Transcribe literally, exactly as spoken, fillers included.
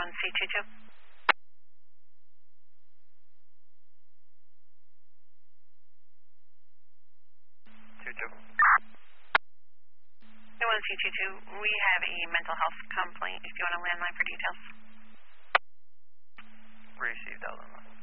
one C two two. two two. two one C two two, we have a mental health complaint if you want to landline for details. Received, I'll landline.